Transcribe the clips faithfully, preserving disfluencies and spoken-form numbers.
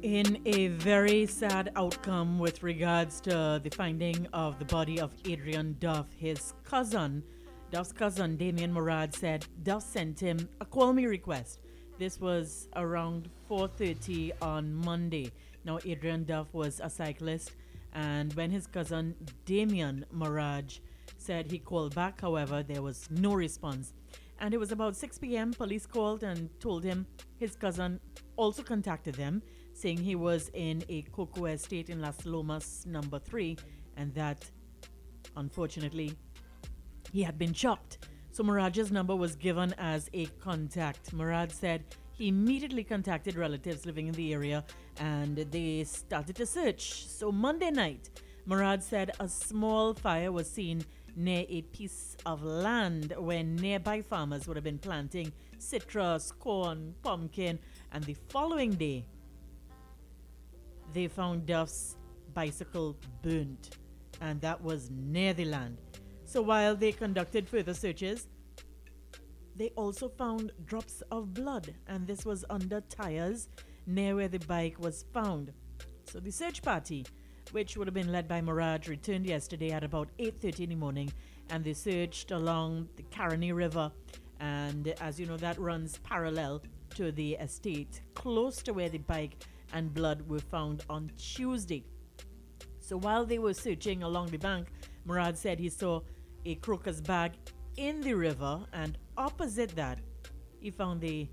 In a very sad outcome with regards to the finding of the body of Adrian Duff, his cousin, Duff's cousin, Damien Murad, said Duff sent him a call me request. This was around four thirty on Monday. Now, Adrian Duff was a cyclist, and when his cousin, Damien Murad, said he called back, however, there was no response. And it was about six p.m. Police called and told him his cousin also contacted them, saying he was in a cocoa estate in Las Lomas number three, and that, unfortunately, he had been chopped. So Murad's number was given as a contact. Murad said he immediately contacted relatives living in the area, and they started to search. So Monday night, Murad said a small fire was seen near a piece of land where nearby farmers would have been planting citrus, corn, pumpkin, and the following day, they found Duff's bicycle burnt, and that was near the land. So while they conducted further searches, they also found drops of blood, and this was under tires near where the bike was found. So the search party, which would have been led by Murad, returned yesterday at about eight thirty in the morning, and they searched along the Caroni River, and as you know, that runs parallel to the estate, close to where the bike and blood were found on Tuesday. So while they were searching along the bank, Murad said he saw a crocus bag in the river, and opposite that, he found the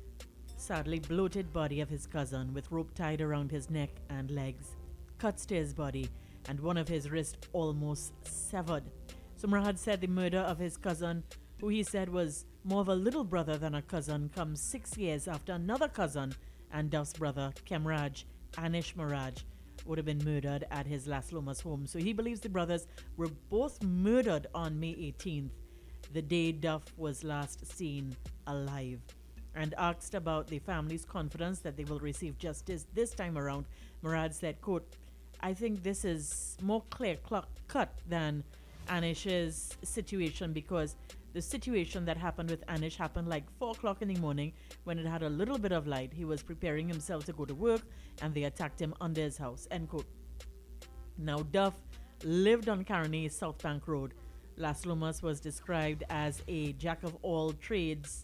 sadly bloated body of his cousin with rope tied around his neck and legs, cuts to his body, and one of his wrists almost severed. So Murad said the murder of his cousin, who he said was more of a little brother than a cousin, comes six years after another cousin and Duff's brother, Kemraj Anish Murad, would have been murdered at his Las Lomas home. So he believes the brothers were both murdered on May eighteenth, the day Duff was last seen alive. And asked about the family's confidence that they will receive justice this time around, Murad said, quote, I think this is more clear-cut than Anish's situation, because the situation that happened with Anish happened like four o'clock in the morning when it had a little bit of light. He was preparing himself to go to work, and they attacked him under his house, end quote. Now, Duff lived on Caroni South Bank Road. Las Lomas was described as a jack of all trades,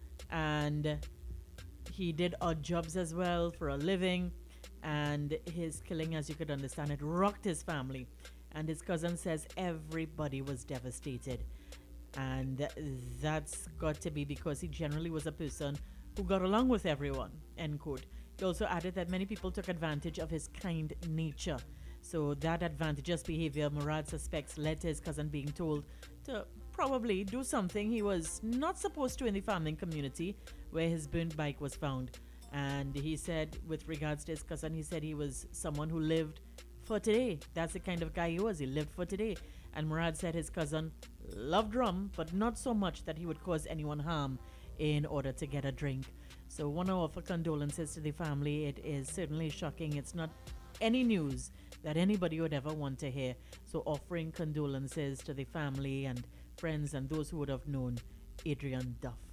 and he did odd jobs as well for a living, and his killing, as you could understand, it rocked his family. And his cousin says everybody was devastated. And that's got to be because he generally was a person who got along with everyone, end quote. He also added that many people took advantage of his kind nature. So that advantageous behavior, Murad suspects, led to his cousin being told to probably do something he was not supposed to in the farming community where his burnt bike was found. And he said, with regards to his cousin, he said he was someone who lived for today. That's the kind of guy he was. He lived for today. And Murad said his cousin loved rum, but not so much that he would cause anyone harm in order to get a drink. So want to offer condolences to the family. It is certainly shocking. It's not any news that anybody would ever want to hear. So offering condolences to the family and friends and those who would have known Adrian Duff.